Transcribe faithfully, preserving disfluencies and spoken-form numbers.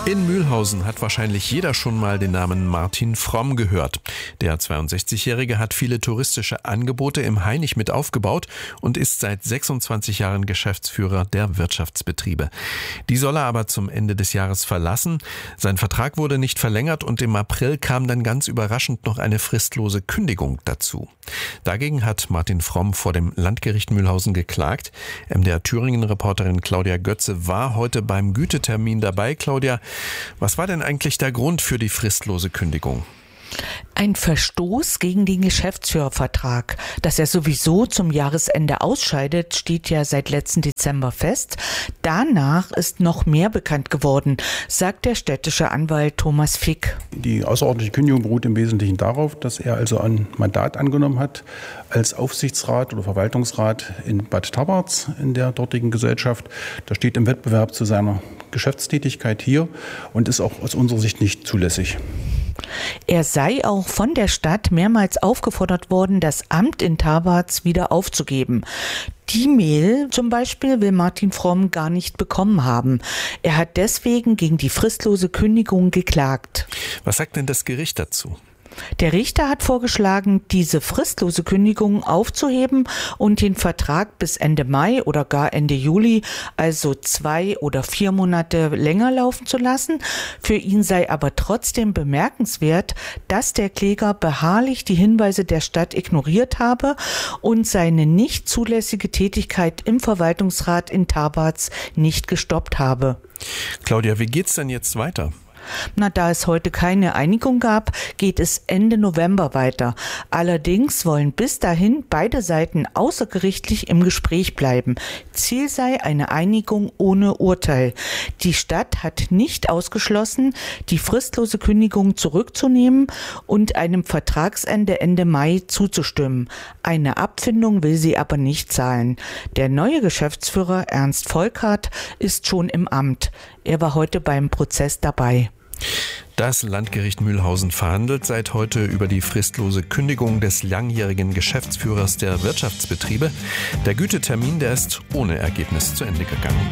In Mühlhausen hat wahrscheinlich jeder schon mal den Namen Martin Fromm gehört. Der zweiundsechzigjährige hat viele touristische Angebote im Hainich mit aufgebaut und ist seit sechsundzwanzig Jahren Geschäftsführer der Wirtschaftsbetriebe. Die soll er aber zum Ende des Jahres verlassen. Sein Vertrag wurde nicht verlängert und im April kam dann ganz überraschend noch eine fristlose Kündigung dazu. Dagegen hat Martin Fromm vor dem Landgericht Mühlhausen geklagt. M D R Thüringen-Reporterin Claudia Götze war heute beim Gütetermin dabei. Claudia, was war denn eigentlich der Grund für die fristlose Kündigung? Ein Verstoß gegen den Geschäftsführervertrag. Dass er sowieso zum Jahresende ausscheidet, steht ja seit letzten Dezember fest. Danach ist noch mehr bekannt geworden, sagt der städtische Anwalt Thomas Fick. Die außerordentliche Kündigung beruht im Wesentlichen darauf, dass er also ein Mandat angenommen hat als Aufsichtsrat oder Verwaltungsrat in Bad Tabarz in der dortigen Gesellschaft. Das steht im Wettbewerb zu seiner Geschäftstätigkeit hier und ist auch aus unserer Sicht nicht zulässig. Er sei auch von der Stadt mehrmals aufgefordert worden, das Amt in Tabarz wieder aufzugeben. Die Mail zum Beispiel will Martin Fromm gar nicht bekommen haben. Er hat deswegen gegen die fristlose Kündigung geklagt. Was sagt denn das Gericht dazu? Der Richter hat vorgeschlagen, diese fristlose Kündigung aufzuheben und den Vertrag bis Ende Mai oder gar Ende Juli, also zwei oder vier Monate länger laufen zu lassen. Für ihn sei aber trotzdem bemerkenswert, dass der Kläger beharrlich die Hinweise der Stadt ignoriert habe und seine nicht zulässige Tätigkeit im Verwaltungsrat in Tabarz nicht gestoppt habe. Claudia, wie geht's denn jetzt weiter? Na, da es heute keine Einigung gab, geht es Ende November weiter. Allerdings wollen bis dahin beide Seiten außergerichtlich im Gespräch bleiben. Ziel sei eine Einigung ohne Urteil. Die Stadt hat nicht ausgeschlossen, die fristlose Kündigung zurückzunehmen und einem Vertragsende Ende Mai zuzustimmen. Eine Abfindung will sie aber nicht zahlen. Der neue Geschäftsführer Ernst Volkart ist schon im Amt. Er war heute beim Prozess dabei. Das Landgericht Mühlhausen verhandelt seit heute über die fristlose Kündigung des langjährigen Geschäftsführers der Wirtschaftsbetriebe. Der Gütetermin, der ist ohne Ergebnis zu Ende gegangen.